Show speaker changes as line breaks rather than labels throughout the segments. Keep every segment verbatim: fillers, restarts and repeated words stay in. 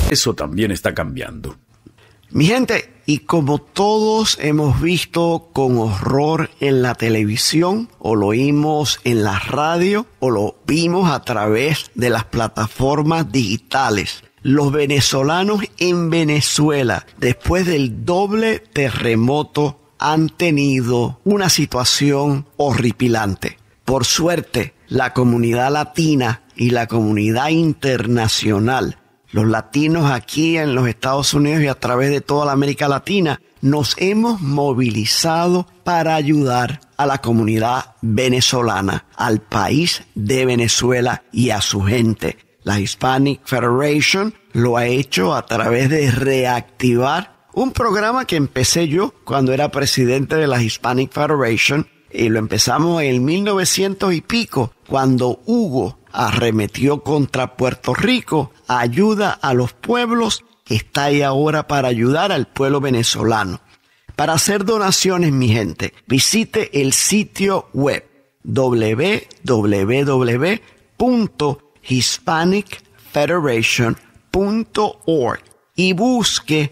eso también está cambiando.
Mi gente, y como todos hemos visto con horror en la televisión, o lo oímos en la radio, o lo vimos a través de las plataformas digitales, los venezolanos en Venezuela, después del doble terremoto, han tenido una situación horripilante. Por suerte, la comunidad latina y la comunidad internacional, los latinos aquí en los Estados Unidos y a través de toda la América Latina, nos hemos movilizado para ayudar a la comunidad venezolana, al país de Venezuela y a su gente. La Hispanic Federation lo ha hecho a través de reactivar un programa que empecé yo cuando era presidente de la Hispanic Federation, y lo empezamos en el mil novecientos y pico, cuando Hugo arremetió contra Puerto Rico. Ayuda a los pueblos está ahí ahora para ayudar al pueblo venezolano. Para hacer donaciones, mi gente, visite el sitio web doble u doble u doble u punto hispanic federation punto org y busque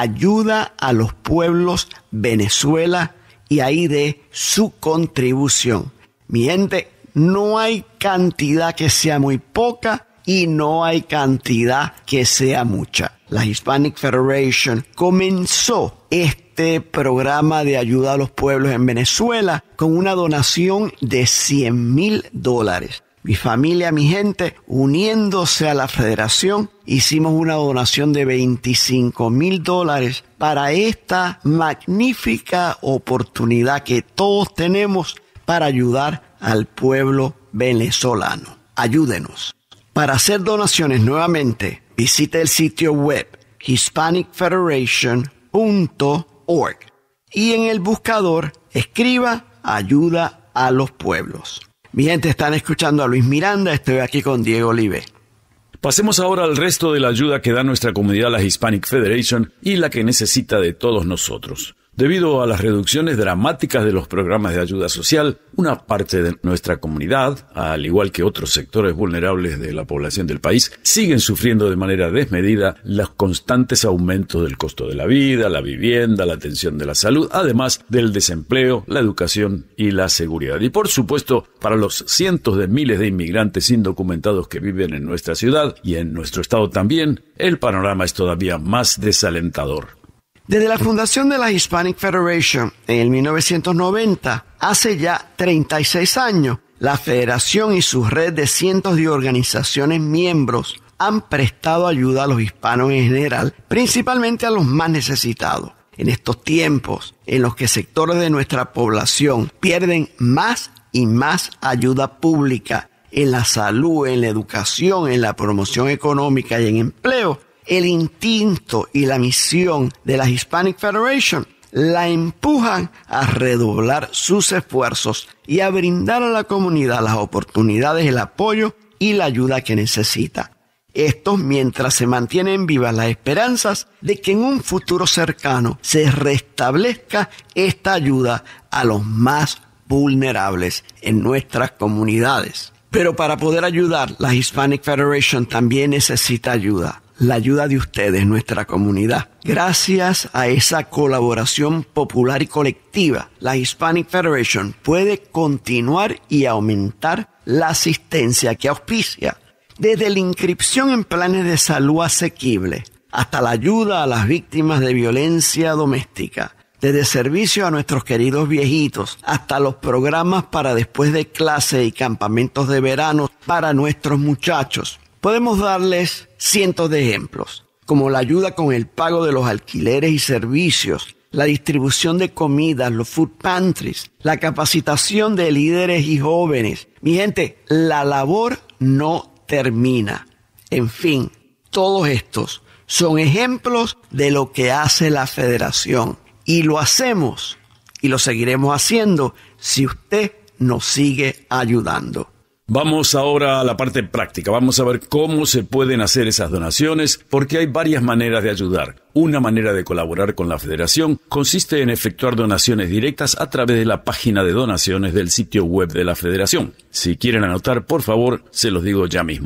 Ayuda a los Pueblos Venezuela y ahí dé su contribución. Mi gente, no hay cantidad que sea muy poca y no hay cantidad que sea mucha. La Hispanic Federation comenzó este programa de ayuda a los pueblos en Venezuela con una donación de cien mil dólares. Mi familia, mi gente, uniéndose a la federación, hicimos una donación de veinticinco mil dólares para esta magnífica oportunidad que todos tenemos para ayudar al pueblo venezolano. Ayúdenos. Para hacer donaciones nuevamente, visite el sitio web hispanic federation punto org y en el buscador escriba Ayuda a los Pueblos. Mi gente, están escuchando a Luis Miranda, estoy aquí con Diego Olive.
Pasemos ahora al resto de la ayuda que da nuestra comunidad, la Hispanic Federation, y la que necesita de todos nosotros. Debido a las reducciones dramáticas de los programas de ayuda social, una parte de nuestra comunidad, al igual que otros sectores vulnerables de la población del país, siguen sufriendo de manera desmedida los constantes aumentos del costo de la vida, la vivienda, la atención de la salud, además del desempleo, la educación y la seguridad. Y por supuesto, para los cientos de miles de inmigrantes indocumentados que viven en nuestra ciudad y en nuestro estado también, el panorama es todavía más desalentador.
Desde la fundación de la Hispanic Federation en el mil novecientos noventa, hace ya treinta y seis años, la federación y su red de cientos de organizaciones miembros han prestado ayuda a los hispanos en general, principalmente a los más necesitados. En estos tiempos en los que sectores de nuestra población pierden más y más ayuda pública en la salud, en la educación, en la promoción económica y en empleo, el instinto y la misión de la Hispanic Federation la empujan a redoblar sus esfuerzos y a brindar a la comunidad las oportunidades, el apoyo y la ayuda que necesita. Esto mientras se mantienen vivas las esperanzas de que en un futuro cercano se restablezca esta ayuda a los más vulnerables en nuestras comunidades. Pero para poder ayudar, la Hispanic Federation también necesita ayuda. La ayuda de ustedes, nuestra comunidad. Gracias a esa colaboración popular y colectiva, la Hispanic Federation puede continuar y aumentar la asistencia que auspicia. Desde la inscripción en planes de salud asequible hasta la ayuda a las víctimas de violencia doméstica. Desde servicio a nuestros queridos viejitos hasta los programas para después de clase y campamentos de verano para nuestros muchachos. Podemos darles cientos de ejemplos, como la ayuda con el pago de los alquileres y servicios, la distribución de comidas, los food pantries, la capacitación de líderes y jóvenes. Mi gente, la labor no termina. En fin, todos estos son ejemplos de lo que hace la Federación. Y lo hacemos y lo seguiremos haciendo si usted nos sigue ayudando.
Vamos ahora a la parte práctica. Vamos a ver cómo se pueden hacer esas donaciones, porque hay varias maneras de ayudar. Una manera de colaborar con la Federación consiste en efectuar donaciones directas a través de la página de donaciones del sitio web de la Federación. Si quieren anotar, por favor, se los digo ya mismo.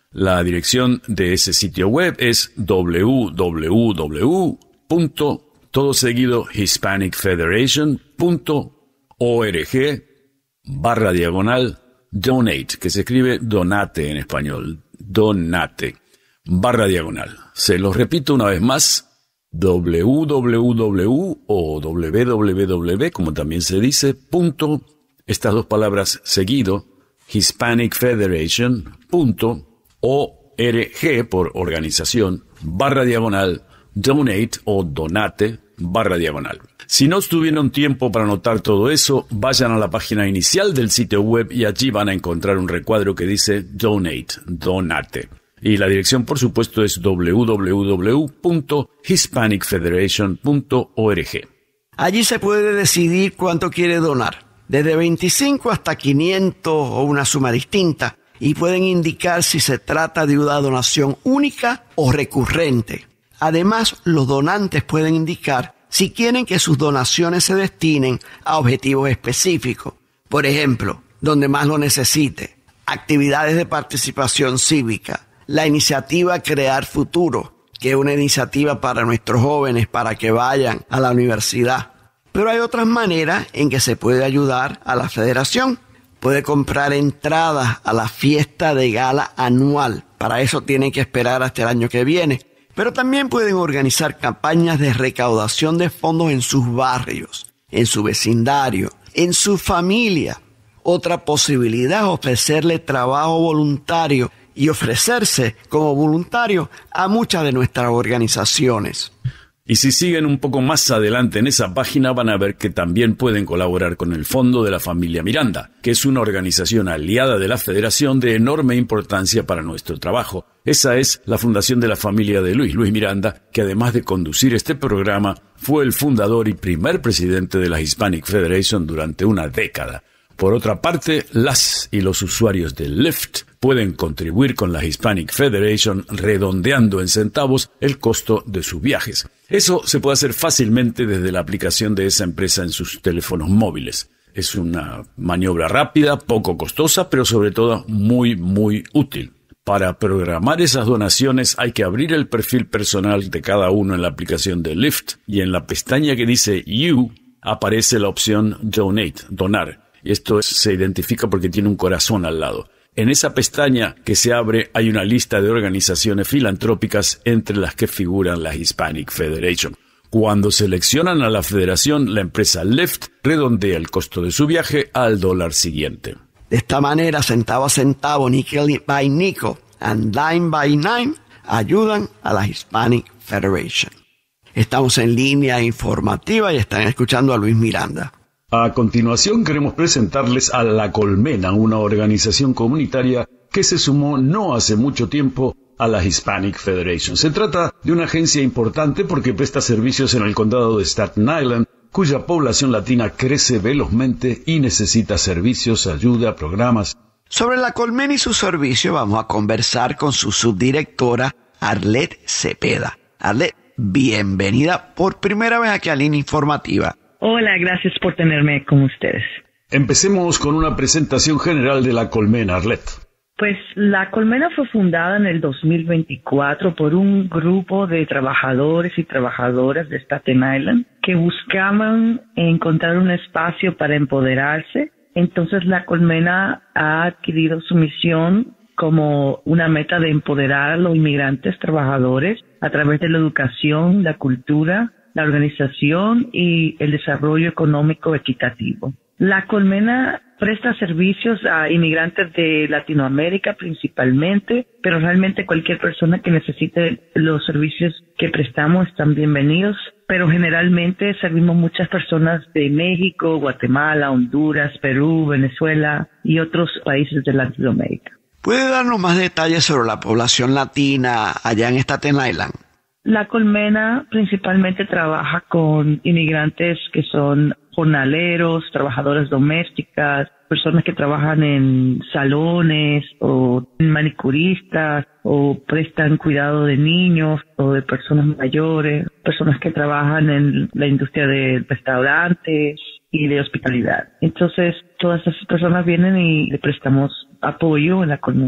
La dirección de ese sitio web es doble u doble u doble u punto todo seguido hispanic federation punto org barra diagonal donate, que se escribe donate en español, donate, barra diagonal. Se los repito una vez más, doble u doble u doble u o doble u doble u doble u, como también se dice, punto, estas dos palabras seguido, hispanic federation punto org por organización, barra diagonal, donate o donate, barra diagonal. Si no tuvieron tiempo para anotar todo eso, vayan a la página inicial del sitio web y allí van a encontrar un recuadro que dice Donate, Donate. Y la dirección, por supuesto, es doble u doble u doble u punto hispanic federation punto org.
Allí se puede decidir cuánto quiere donar, desde veinticinco hasta quinientos o una suma distinta, y pueden indicar si se trata de una donación única o recurrente. Además, los donantes pueden indicar si quieren que sus donaciones se destinen a objetivos específicos. Por ejemplo, donde más lo necesite, actividades de participación cívica, la iniciativa Crear Futuro, que es una iniciativa para nuestros jóvenes para que vayan a la universidad. Pero hay otras maneras en que se puede ayudar a la federación. Puede comprar entradas a la fiesta de gala anual. Para eso tienen que esperar hasta el año que viene. Pero también pueden organizar campañas de recaudación de fondos en sus barrios, en su vecindario, en su familia. Otra posibilidad es ofrecerle trabajo voluntario y ofrecerse como voluntario a muchas de nuestras organizaciones.
Y si siguen un poco más adelante en esa página van a ver que también pueden colaborar con el Fondo de la Familia Miranda, que es una organización aliada de la Federación de enorme importancia para nuestro trabajo. Esa es la fundación de la familia de Luis, Luis Miranda, que además de conducir este programa, fue el fundador y primer presidente de la Hispanic Federation durante una década. Por otra parte, las y los usuarios de Lyft pueden contribuir con la Hispanic Federation redondeando en centavos el costo de sus viajes. Eso se puede hacer fácilmente desde la aplicación de esa empresa en sus teléfonos móviles. Es una maniobra rápida, poco costosa, pero sobre todo muy, muy útil. Para programar esas donaciones hay que abrir el perfil personal de cada uno en la aplicación de Lyft y en la pestaña que dice You aparece la opción Donate, donar. Y esto se identifica porque tiene un corazón al lado. En esa pestaña que se abre hay una lista de organizaciones filantrópicas entre las que figuran la Hispanic Federation. Cuando seleccionan a la federación, la empresa Lyft redondea el costo de su viaje al dólar siguiente.
De esta manera, centavo a centavo, nickel by nickel and dime by dime ayudan a la Hispanic Federation. Estamos en línea informativa y están escuchando a Luis Miranda.
A continuación queremos presentarles a La Colmena, una organización comunitaria que se sumó no hace mucho tiempo a la Hispanic Federation. Se trata de una agencia importante porque presta servicios en el condado de Staten Island, cuya población latina crece velozmente y necesita servicios, ayuda, programas.
Sobre La Colmena y su servicio vamos a conversar con su subdirectora Arlette Cepeda. Arlette, bienvenida por primera vez aquí a Línea Informativa.
Hola, gracias por tenerme con ustedes.
Empecemos con una presentación general de La Colmena, Arlette.
Pues La Colmena fue fundada en el dos mil veinticuatro por un grupo de trabajadores y trabajadoras de Staten Island que buscaban encontrar un espacio para empoderarse. Entonces La Colmena ha adquirido su misión como una meta de empoderar a los inmigrantes trabajadores a través de la educación, la cultura, la organización y el desarrollo económico equitativo. La Colmena presta servicios a inmigrantes de Latinoamérica principalmente, pero realmente cualquier persona que necesite los servicios que prestamos están bienvenidos, pero generalmente servimos muchas personas de México, Guatemala, Honduras, Perú, Venezuela y otros países de Latinoamérica.
¿Puede darnos más detalles sobre la población latina allá en Staten Island?
La Colmena principalmente trabaja con inmigrantes que son jornaleros, trabajadoras domésticas, personas que trabajan en salones o manicuristas o prestan cuidado de niños o de personas mayores, personas que trabajan en la industria de restaurantes y de hospitalidad. Entonces, todas esas personas vienen y le prestamos apoyo en La Colmena.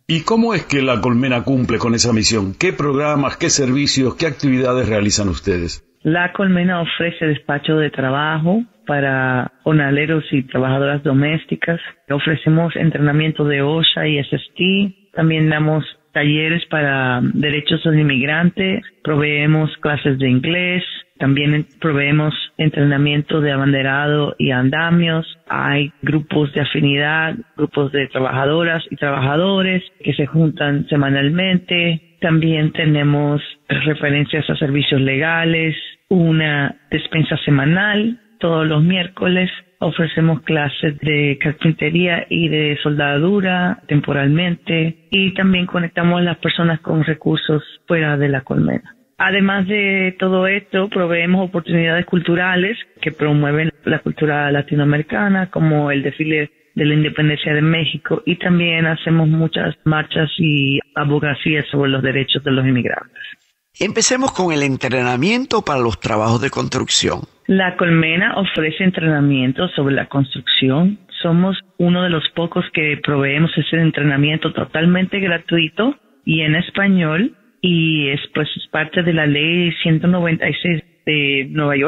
¿Y cómo es que La Colmena cumple con esa misión? ¿Qué programas, qué servicios, qué actividades realizan ustedes?
La Colmena ofrece despacho de trabajo para jornaleros y trabajadoras domésticas. Ofrecemos entrenamiento de OSHA y S S T. También damos talleres para derechos del inmigrante. Proveemos clases de inglés. También proveemos entrenamiento de abanderado y andamios. Hay grupos de afinidad, grupos de trabajadoras y trabajadores que se juntan semanalmente. También tenemos referencias a servicios legales, una despensa semanal. Todos los miércoles ofrecemos clases de carpintería y de soldadura temporalmente, y también conectamos a las personas con recursos fuera de La Colmena. Además de todo esto, proveemos oportunidades culturales que promueven la cultura latinoamericana, como el desfile de la Independencia de México, y también hacemos muchas marchas y abogacías sobre los derechos de los inmigrantes.
Empecemos con el entrenamiento para los trabajos de construcción.
La Colmena ofrece entrenamiento sobre la construcción. Somos uno de los pocos que proveemos ese entrenamiento totalmente gratuito y en español, y es pues parte de la ley ciento noventa y seis de Nueva York,